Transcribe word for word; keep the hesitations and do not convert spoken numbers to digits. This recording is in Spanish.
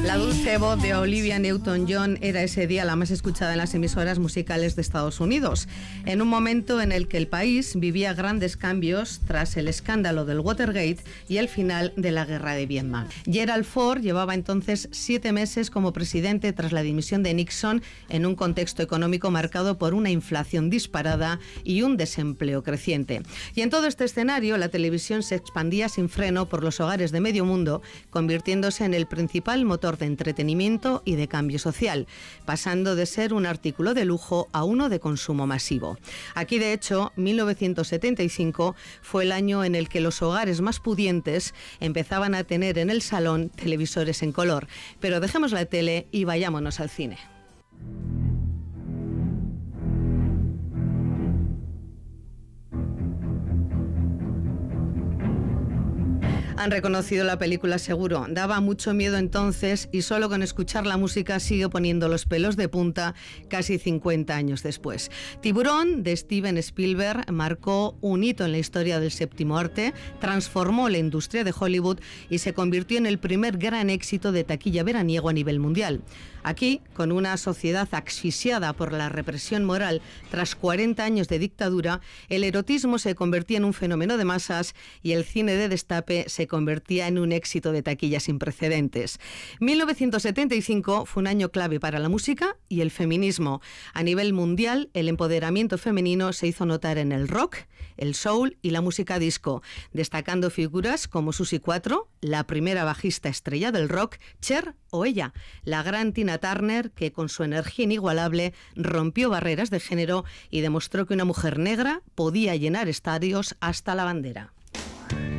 La dulce voz de Olivia Newton-John era ese día la más escuchada en las emisoras musicales de Estados Unidos, en un momento en el que el país vivía grandes cambios tras el escándalo del Watergate y el final de la guerra de Vietnam. Gerald Ford llevaba entonces siete meses como presidente tras la dimisión de Nixon en un contexto económico marcado por una inflación disparada y un desempleo creciente. Y en todo este escenario, la televisión se expandía sin freno por los hogares de medio mundo, convirtiéndose en el principal motor de entretenimiento y de cambio social, pasando de ser un artículo de lujo a uno de consumo masivo. Aquí, de hecho, mil novecientos setenta y cinco fue el año en el que los hogares más pudientes empezaban a tener en el salón televisores en color. Pero dejemos la tele y vayámonos al cine. Han reconocido la película seguro. Daba mucho miedo entonces y solo con escuchar la música sigue poniendo los pelos de punta casi cincuenta años después. Tiburón, de Steven Spielberg, marcó un hito en la historia del séptimo arte, transformó la industria de Hollywood y se convirtió en el primer gran éxito de taquilla veraniego a nivel mundial. Aquí, con una sociedad asfixiada por la represión moral tras cuarenta años de dictadura, el erotismo se convertía en un fenómeno de masas y el cine de destape se convertía en un éxito de taquilla sin precedentes. mil novecientos setenta y cinco fue un año clave para la música y el feminismo. A nivel mundial, el empoderamiento femenino se hizo notar en el rock, el soul y la música disco, destacando figuras como Susie cuatro, la primera bajista estrella del rock, Cher o ella, la gran Tina Turner, que con su energía inigualable rompió barreras de género y demostró que una mujer negra podía llenar estadios hasta la bandera.